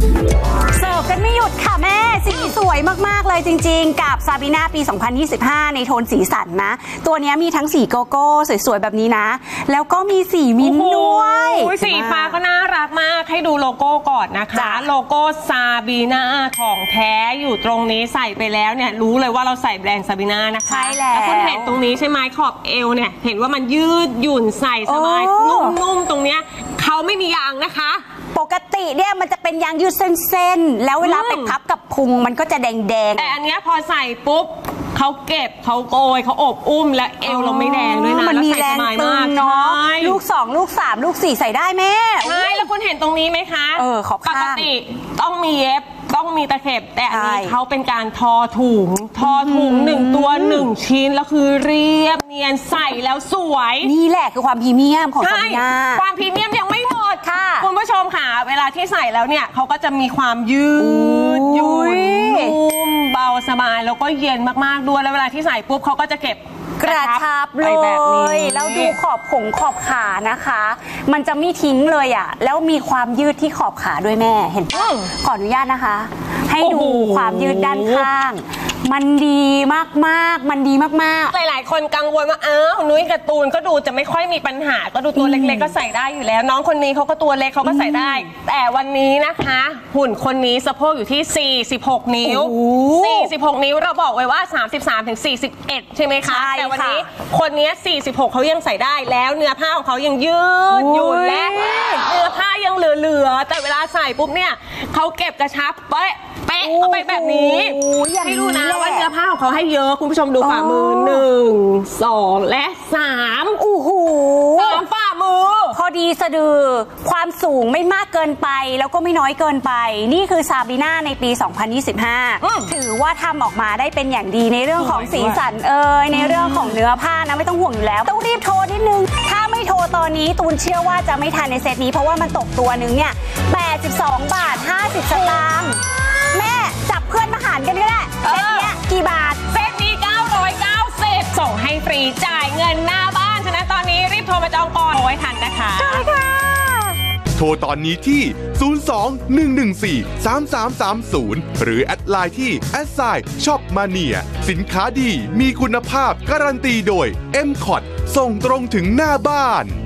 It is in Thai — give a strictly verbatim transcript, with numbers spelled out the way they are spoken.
เสิร์ฟกันไม่หยุดค่ะแม่สีสวยมากๆเลยจริงๆกับซาบีน่าปีสองพันยี่สิบห้าในโทนสีสันนะตัวนี้มีทั้งสีโกโก้สวยๆแบบนี้นะแล้วก็มีสีมิ้นท์ด้วยสีฟ้าก็น่ารักมากให้ดูโลโก้ก่อนนะคะโลโก้ซาบีน่าของแท้อยู่ตรงนี้ใส่ไปแล้วเนี่ยรู้เลยว่าเราใส่แบรนด์ซาบีน่านะคะใช่แล้วคุณเห็นตรงนี้ใช่ไหมขอบเอวเนี่ยเห็นว่ามันยืดหยุ่นใส่สบายนุ่มๆตรงเนี้ยเขาไม่มียางนะคะปกติเนี่ยมันจะเป็นยางยืดเส้นๆแล้วเวลาไปพับกับพุงมันก็จะแดงๆแต่อันนี้พอใส่ปุ๊บเขาเก็บเขาโกยเขาอบอุ้มและเอวเราไม่แดงด้วยนะมันมีแรงตึงเนาะลูกสองลูกสามลูกสี่ใส่ได้แม่ใช่แล้วคุณเห็นตรงนี้ไหมคะเออขอบข้างปกติต้องมีเย็บต้องมีตะเข็บแต่อันนี้เขาเป็นการทอถุงทอถุงหนึ่งตัวหนึ่งชิ้นแล้วคือเรียบเนียนใส่แล้วสวยนี่แหละคือความพรีเมียมของซาบีน่าความพรีเมียมยังไม่หมดค่ะคุณผู้ชมค่ะเวลาที่ใส่แล้วเนี่ยเขาก็จะมีความยืดหยุ่นนุ่มเบาสบายแล้วก็เย็นมากๆด้วยแล้วเวลาที่ใส่ปุ๊บเขาก็จะเก็บกระชับเลยแล้วดูขอบขงขอบขานะคะมันจะไม่ทิ้งเลยอ่ะแล้วมีความยืดที่ขอบขาด้วยแม่เห็นปะขออนุญาตนะคะให้ดูความยืดด้านข้างมันดีมากๆมันดีมากๆหลายๆคนกังวลว่าอ้าวนุ้ยกับตูนก็ดูจะไม่ค่อยมีปัญหาก็ดูตัวเล็กๆก็ใส่ได้อยู่แล้วน้องคนนี้เขาก็ตัวเล็กเขาก็ใส่ได้แต่วันนี้นะคะหุ่นคนนี้สะโพกอยู่ที่สี่สิบหกนิ้วสี่สิบหกนิ้วเราบอกไว้ว่าสามสิบสามถึงสี่สิบเอ็ดใช่ไหมคะแต่วันนี้คนนี้สี่สิบหกเขายังใส่ได้แล้วเนื้อผ้าของเขายังยืดหยุ่นและเนื้อผ้ายังเหลือๆแต่เวลาใส่ปุ๊บเนี่ยเขาเก็บกระชับเป๊ะเป๊ะเอาไปแบบนี้ให้ดูนะว่าเนื้อผ้าของเขาให้เยอะคุณผู้ชมดูฝ่ามือหนึ่งสองและสามโอ้โหสามฝ่ามือพอดีสะดือความสูงไม่มากเกินไปแล้วก็ไม่น้อยเกินไปนี่คือซาบีน่าในปีสองพันยี่สิบห้าถือว่าทำออกมาได้เป็นอย่างดีในเรื่องของสีสันเอ่ยในเรื่องของเนื้อผ้านะไม่ต้องห่วงอยู่แล้วต้องรีบโทรนิดนึงถ้าไม่โทรตอนนี้ตูนเชื่อว่าจะไม่ทันในเซตนี้เพราะว่ามันตกตัวนึงเนี่ยแปดสิบสองบาทห้าสิบสตางค์แม่จับเพื่อนมาหารกันก็ได้เซตเนี้ยกี่บาทเซตนี้เก้าร้อยเก้าสิบส่งให้ฟรีจ่ายเงินหน้าบ้านฉะนั้นตอนนี้รีบโทรมาจองก่อนโทรให้ทันนะคะใช่ค่ะโทรตอนนี้ที่ศูนย์ สอง หนึ่ง หนึ่ง สี่ สาม สาม สาม ศูนย์หรือแอดไลน์ที่แอดไซน์ช็อปมาเนียสินค้าดีมีคุณภาพการันตีโดย เอ็ม คอท ส่งตรงถึงหน้าบ้าน